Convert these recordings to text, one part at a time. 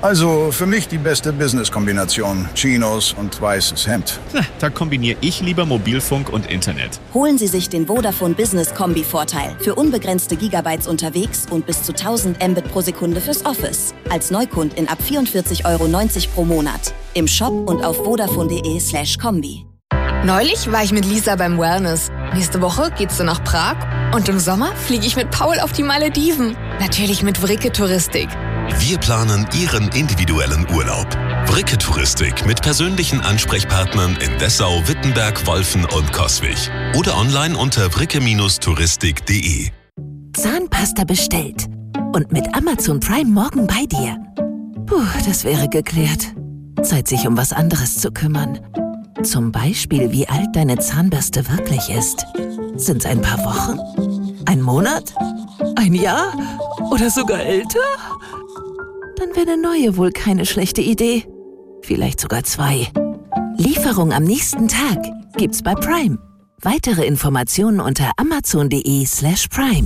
Also für mich die beste Business-Kombination. Chinos und weißes Hemd. Da kombiniere ich lieber Mobilfunk und Internet. Holen Sie sich den Vodafone Business Kombi-Vorteil für unbegrenzte Gigabytes unterwegs und bis zu 1000 Mbit pro Sekunde fürs Office. Als Neukundin ab 44,90 € pro Monat. Im Shop und auf vodafone.de/kombi. Neulich war ich mit Lisa beim Wellness. Nächste Woche geht's dann nach Prag. Und im Sommer fliege ich mit Paul auf die Malediven. Natürlich mit Vricke Touristik. Wir planen Ihren individuellen Urlaub. Vricke Touristik mit persönlichen Ansprechpartnern in Dessau, Wittenberg, Wolfen und Coswig. Oder online unter vricke-touristik.de. Zahnpasta bestellt. Und mit Amazon Prime morgen bei dir. Puh, das wäre geklärt. Zeit, sich um was anderes zu kümmern. Zum Beispiel, wie alt deine Zahnbürste wirklich ist. Sind's ein paar Wochen? Ein Monat? Ein Jahr? Oder sogar älter? Dann wäre eine neue wohl keine schlechte Idee. Vielleicht sogar 2. Lieferung am nächsten Tag gibt's bei Prime. Weitere Informationen unter amazon.de/prime.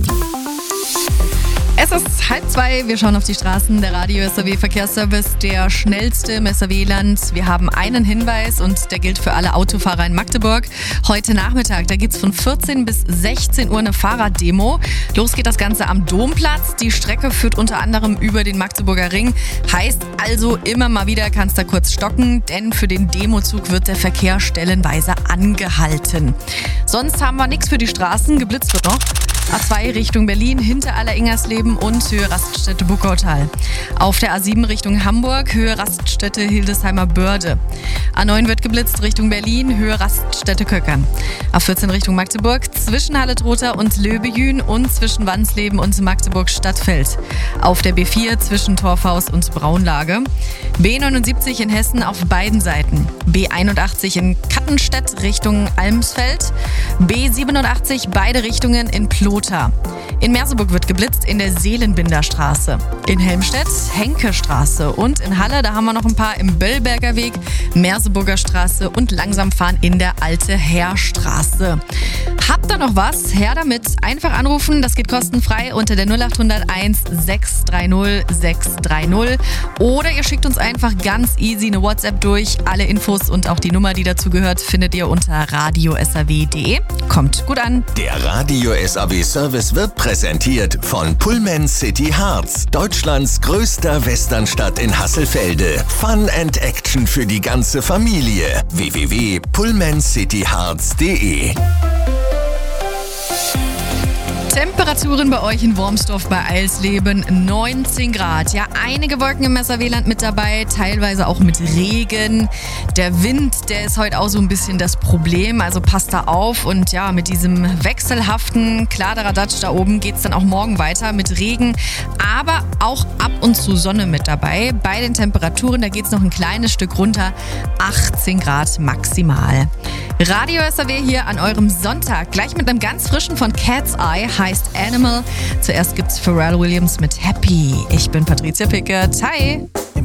Es ist 1:30, wir schauen auf die Straßen. Der Radio-SAW-Verkehrsservice, der schnellste im SAW-Land. Wir haben einen Hinweis und der gilt für alle Autofahrer in Magdeburg. Heute Nachmittag, da geht's von 14 bis 16 Uhr eine Fahrraddemo. Los geht das Ganze am Domplatz. Die Strecke führt unter anderem über den Magdeburger Ring. Heißt also, immer mal wieder kannst du kurz stocken, denn für den Demozug wird der Verkehr stellenweise angehalten. Sonst haben wir nichts für die Straßen. Geblitzt wird noch. A2 Richtung Berlin, hinter Aller-Ingersleben und Höhe Raststätte Buckautal. Auf der A7 Richtung Hamburg, Höhe Raststätte Hildesheimer Börde. A9 wird geblitzt Richtung Berlin, Höhe Raststätte Köckern. A14 Richtung Magdeburg, zwischen Halle-Trotha und Löbejün und zwischen Wansleben und Magdeburg-Stadtfeld. Auf der B4 zwischen Torfhaus und Braunlage. B79 in Hessen auf beiden Seiten. B81 in Kattenstedt Richtung Almsfeld. B87 beide Richtungen in Ploth. In Merseburg wird geblitzt in der Seelenbinderstraße. In Helmstedt Henkestraße und in Halle, da haben wir noch ein paar im Böllberger Weg, Merseburger Straße und langsam fahren in der Alte Heerstraße. Habt ihr noch was? Her damit. Einfach anrufen, das geht kostenfrei unter der 0800 1 630 630 oder ihr schickt uns einfach ganz easy eine WhatsApp durch. Alle Infos und auch die Nummer, die dazu gehört, findet ihr unter radiosaw.de. Kommt gut an. Der Radio SAW Service wird präsentiert von Pullman City Hearts, Deutschlands größter Westernstadt in Hasselfelde. Fun and Action für die ganze Familie. www.pullmancityhearts.de. Temperaturen bei euch in Wormsdorf bei Eilsleben 19 Grad. Ja, einige Wolken im SAW-Land mit dabei, teilweise auch mit Regen. Der Wind, der ist heute auch so ein bisschen das Problem, also passt da auf. Und ja, mit diesem wechselhaften Kladderadatsch da oben geht's dann auch morgen weiter mit Regen, aber auch ab und zu Sonne mit dabei. Bei den Temperaturen, da geht's noch ein kleines Stück runter, 18 Grad maximal. Radio SAW hier an eurem Sonntag, gleich mit einem ganz frischen von Cat's Eye, heißt Animal. Zuerst gibt's Pharrell Williams mit Happy. Ich bin Patricia Pickert. Hi!